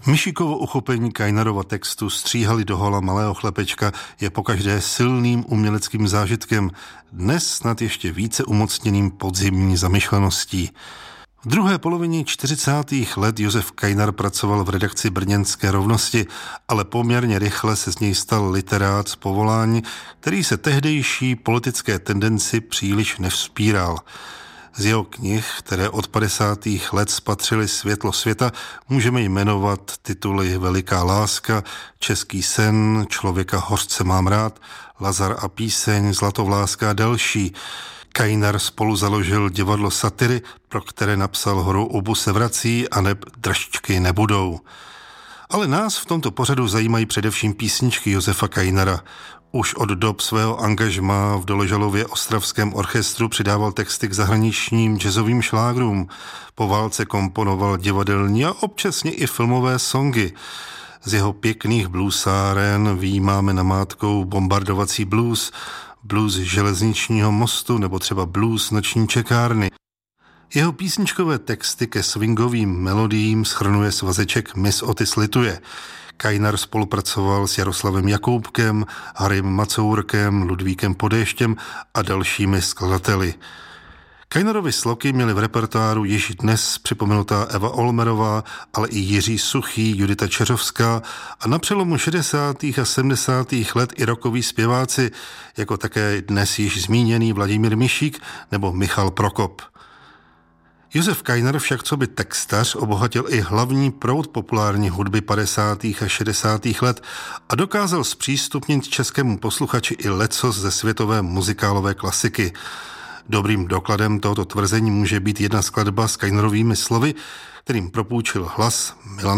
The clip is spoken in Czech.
Myšíkovo uchopení Kajnarova textu Stříhali do hola malého chlapečka je pokaždé silným uměleckým zážitkem, dnes snad ještě více umocněným podzimní zamyšleností. V druhé polovině 40. let Josef Kajnar pracoval v redakci Brněnské rovnosti, ale poměrně rychle se z něj stal literát z povolání, který se tehdejší politické tendenci příliš nevzpíral. Z jeho knih, které od 50. let spatřily světlo světa, můžeme jmenovat tituly Veliká láska, Český sen, Člověka hořce mám rád, Lazar a píseň, Zlatovláska a další. Kajnar spolu založil divadlo Satyry, pro které napsal Horou obu se vrací a neb Držčky nebudou. Ale nás v tomto pořadu zajímají především písničky Josefa Kajnara. Už od dob svého angažmá v Doležalově ostravském orchestru přidával texty k zahraničním jazzovým šlágrům. Po válce komponoval divadelní a občasně i filmové songy. Z jeho pěkných bluesáren vyjímáme namátkou Bombardovací blues, blues Železničního mostu nebo třeba blues Noční čekárny. Jeho písničkové texty ke swingovým melodiím shrnuje svazeček Miss Otis lituje. Kajnar spolupracoval s Jaroslavem Jakoubkem, Harrym Macourkem, Ludvíkem Podéštěm a dalšími skladateli. Kajnarovy sloky měly v repertoáru již dnes připomenutá Eva Olmerová, ale i Jiří Suchý, Judita Čeřovská a na přelomu 60. a 70. let i rockoví zpěváci, jako také dnes již zmíněný Vladimír Mišík nebo Michal Prokop. Josef Kajnar však coby textař obohatil i hlavní proud populární hudby 50. a 60. let a dokázal zpřístupnit českému posluchači i lecos ze světové muzikálové klasiky. Dobrým dokladem tohoto tvrzení může být jedna skladba s Kajnarovými slovy, kterým propůjčil hlas Milan